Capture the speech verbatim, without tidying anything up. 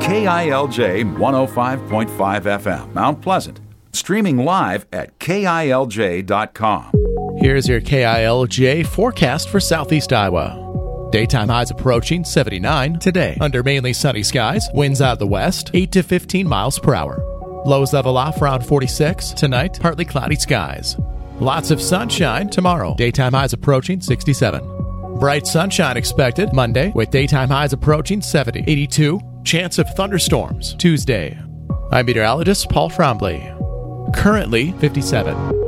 K I L J one oh five point five F M, Mount Pleasant. Streaming live at K I L J dot com. Here's your K I L J forecast for southeast Iowa. Daytime highs approaching seventy-nine today. Under mainly sunny skies, winds out of the west, eight to fifteen miles per hour. Lows level off around forty-six. Tonight, partly cloudy skies. Lots of sunshine tomorrow. Daytime highs approaching sixty-seven. Bright sunshine expected Monday with daytime highs approaching seventy. eighty-two. Chance of thunderstorms Tuesday. I'm meteorologist Paul Frombley. Currently fifty-seven.